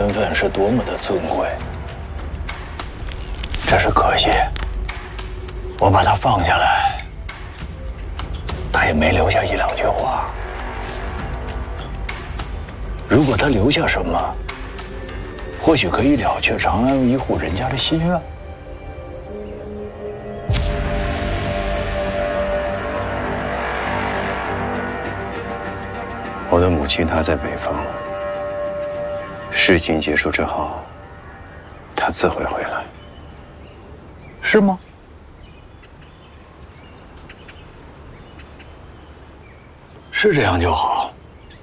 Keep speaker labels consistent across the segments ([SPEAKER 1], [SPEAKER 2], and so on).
[SPEAKER 1] 份是多么的尊贵。只是可惜，我把他放下来，他也没留下一两句话。如果他留下什么，或许可以了却长安一户人家的心愿。
[SPEAKER 2] 我的母亲她在北方，事情结束之后，她自会回来。
[SPEAKER 1] 是吗？是这样就好。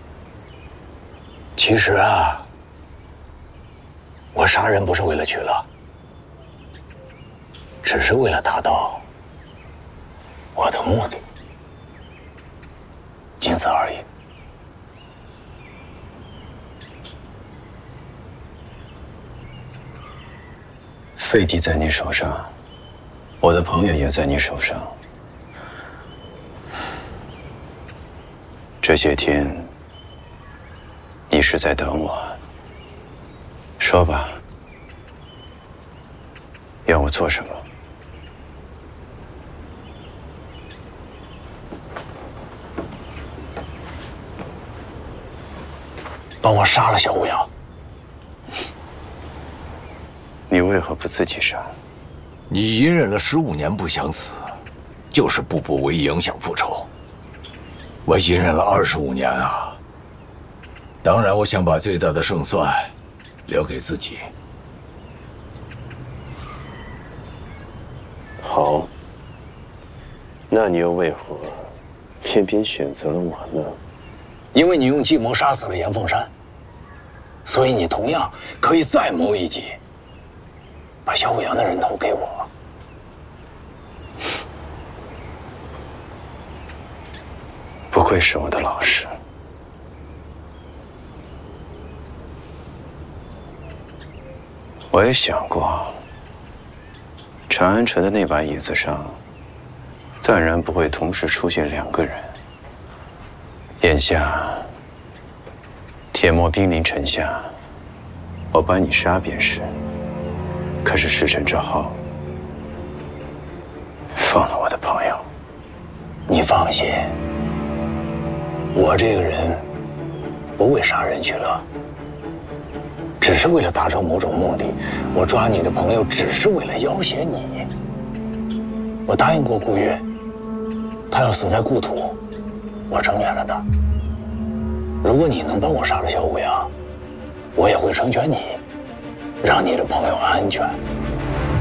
[SPEAKER 1] 其实啊，我杀人不是为了取乐，只是为了达到我的目的，仅此而已。
[SPEAKER 2] 废帝在你手上，我的朋友也在你手上。这些天，你是在等我。说吧，要我做什么？
[SPEAKER 1] 帮我杀了小五阳。
[SPEAKER 2] 你为何不自己杀？
[SPEAKER 3] 你隐忍了15年不想死，就是步步为营想复仇。我隐忍了25年啊！当然，我想把最大的胜算留给自己。
[SPEAKER 2] 好，那你又为何偏偏选择了我呢？
[SPEAKER 1] 因为你用计谋杀死了严凤山，所以你同样可以再谋一计，把小五阳的人头给我。
[SPEAKER 2] 不愧是我的老师。我也想过，长安城的那把椅子上，暂然不会同时出现2个人。眼下，铁幕兵临城下，我把你杀便是。可是事成之后，放了我的朋友。
[SPEAKER 1] 你放心，我这个人不为杀人取乐，只是为了达成某种目的。我抓你的朋友，只是为了要挟你。我答应过顾月，他要死在故土，我成全了他。如果你能帮我杀了小五阳，我也会成全你，让你的朋友安全。